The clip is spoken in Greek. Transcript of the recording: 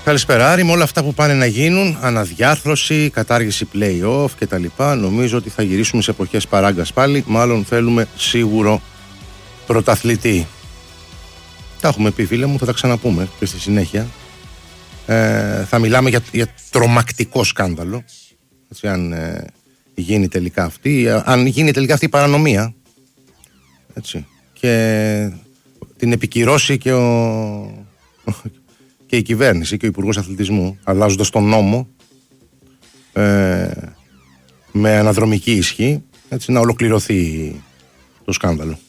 Καλησπέρα Άρη, με όλα αυτά που πάνε να γίνουν, αναδιάρθρωση, κατάργηση play-off κτλ. Νομίζω ότι θα γυρίσουμε σε εποχές παράγκας πάλι. Μάλλον θέλουμε σίγουρο πρωταθλητή. Τα έχουμε πει, φίλε μου, θα τα ξαναπούμε και στη συνέχεια. Θα μιλάμε για τρομακτικό σκάνδαλο. Έτσι, αν γίνει τελικά αυτή η παρανομία. Έτσι, και την επικυρώσει και η κυβέρνηση και ο Υπουργός Αθλητισμού, αλλάζοντας τον νόμο με αναδρομική ισχύ, έτσι, να ολοκληρωθεί το σκάνδαλο.